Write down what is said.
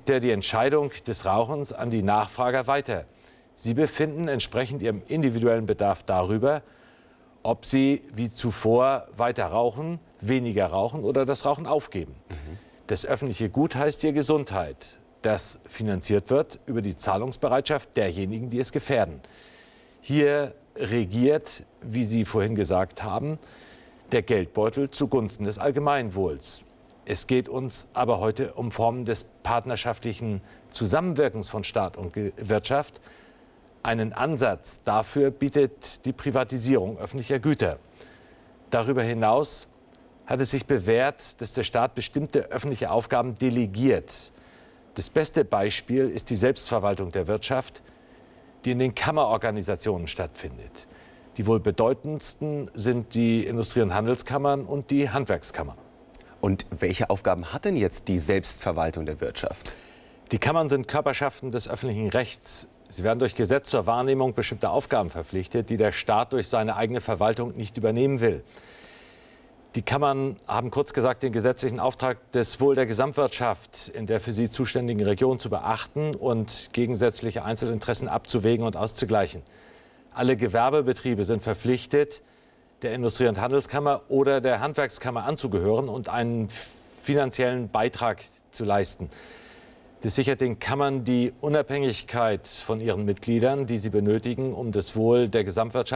gibt er die Entscheidung des Rauchens an die Nachfrager weiter. Sie befinden entsprechend ihrem individuellen Bedarf darüber, ob sie wie zuvor weiter rauchen, weniger rauchen oder das Rauchen aufgeben. Das öffentliche Gut heißt hier Gesundheit, das finanziert wird über die Zahlungsbereitschaft derjenigen, die es gefährden. Hier regiert, wie Sie vorhin gesagt haben, der Geldbeutel zugunsten des Allgemeinwohls. Es geht uns aber heute um Formen des partnerschaftlichen Zusammenwirkens von Staat und Wirtschaft. Einen Ansatz dafür bietet die Privatisierung öffentlicher Güter. Darüber hinaus hat es sich bewährt, dass der Staat bestimmte öffentliche Aufgaben delegiert. Das beste Beispiel ist die Selbstverwaltung der Wirtschaft, die in den Kammerorganisationen stattfindet. Die wohl bedeutendsten sind die Industrie- und Handelskammern und die Handwerkskammer. Und welche Aufgaben hat denn jetzt die Selbstverwaltung der Wirtschaft? Die Kammern sind Körperschaften des öffentlichen Rechts. Sie werden durch Gesetz zur Wahrnehmung bestimmter Aufgaben verpflichtet, die der Staat durch seine eigene Verwaltung nicht übernehmen will. Die Kammern haben kurz gesagt den gesetzlichen Auftrag, das Wohl der Gesamtwirtschaft in der für sie zuständigen Region zu beachten und gegensätzliche Einzelinteressen abzuwägen und auszugleichen. Alle Gewerbebetriebe sind verpflichtet, der Industrie- und Handelskammer oder der Handwerkskammer anzugehören und einen finanziellen Beitrag zu leisten. Das sichert den Kammern die Unabhängigkeit von ihren Mitgliedern, die sie benötigen, um das Wohl der Gesamtwirtschaft